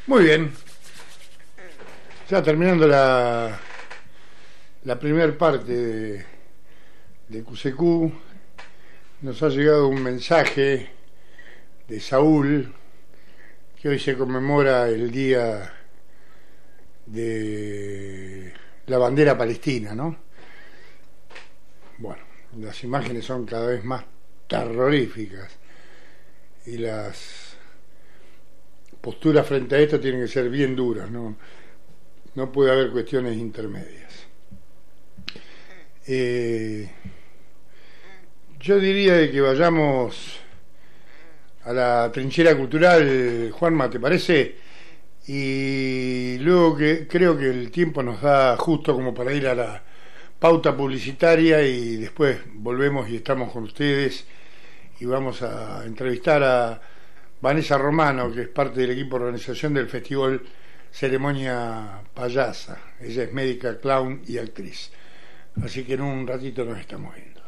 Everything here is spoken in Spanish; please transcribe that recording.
Muy bien, ya terminando la primera parte de QCQ, nos ha llegado un mensaje de Saúl, que hoy se conmemora el día de la bandera palestina, ¿no? Bueno, las imágenes son cada vez más terroríficas y las posturas frente a esto tienen que ser bien duras, no puede haber cuestiones intermedias. Yo diría de que vayamos a la trinchera cultural, Juanma, ¿te parece? Y luego que creo que el tiempo nos da justo como para ir a la pauta publicitaria y después volvemos y estamos con ustedes y vamos a entrevistar a Vanessa Romano, que es parte del equipo de organización del Festival Ceremonia Payasa. Ella es médica, clown y actriz. Así que en un ratito nos estamos viendo.